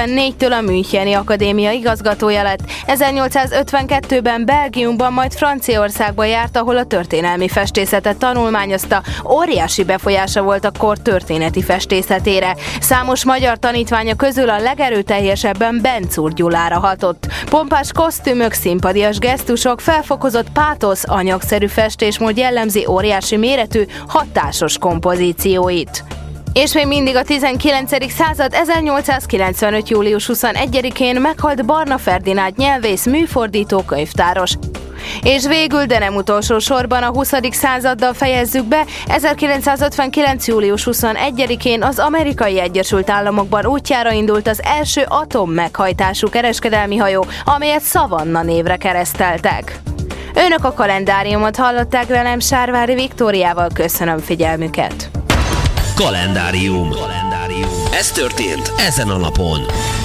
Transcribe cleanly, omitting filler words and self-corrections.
1914-től a Müncheni Akadémia igazgatója lett. 1852-ben Belgiumban, majd Franciaországban járt, ahol a történelmi festészetet tanulmányozta. Óriási befolyása volt a kor történeti festészetére. Számos magyar tanítványa közül a legerőteljesebben Bencúr Gyulára hatott. Pompás kosztümök, szimpadias gesztusok, felfokozott pátosz, anyagszerű festésmód jellemzi óriási méretű, hatásos kompozícióit. És még mindig a 19. század, 1895. július 21-én meghalt Barna Ferdinánd nyelvész, műfordító, könyvtáros. És végül, de nem utolsó sorban a 20. századdal fejezzük be, 1959. július 21-én az Amerikai Egyesült Államokban útjára indult az első atommeghajtású kereskedelmi hajó, amelyet Savannah névre kereszteltek. Önök a kalendáriumot hallották, velem Sárvári Viktóriával, köszönöm figyelmüket. Kalendárium. Ez történt ezen a napon.